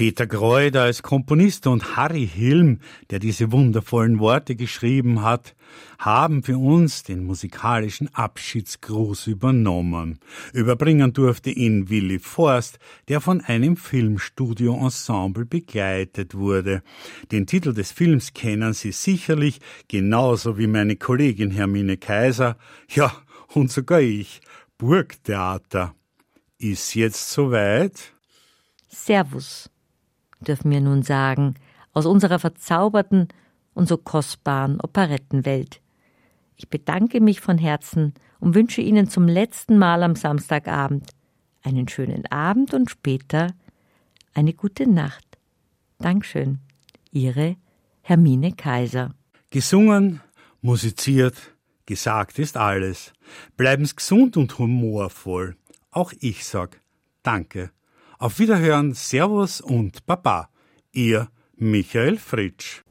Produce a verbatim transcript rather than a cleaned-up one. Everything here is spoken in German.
Peter Greuder als Komponist und Harry Hilm, der diese wundervollen Worte geschrieben hat, haben für uns den musikalischen Abschiedsgruß übernommen. Überbringen durfte ihn Willi Forst, der von einem Filmstudio-Ensemble begleitet wurde. Den Titel des Films kennen Sie sicherlich, genauso wie meine Kollegin Hermine Kaiser, ja, und sogar ich, Burgtheater. Ist jetzt soweit? Servus, dürfen wir nun sagen, aus unserer verzauberten und so kostbaren Operettenwelt. Ich bedanke mich von Herzen und wünsche Ihnen zum letzten Mal am Samstagabend einen schönen Abend und später eine gute Nacht. Dankeschön, Ihre Hermine Kaiser. Gesungen, musiziert, gesagt ist alles. Bleiben's gesund und humorvoll. Auch ich sag Danke. Auf Wiederhören, Servus und Baba. Ihr Michael Fritsch.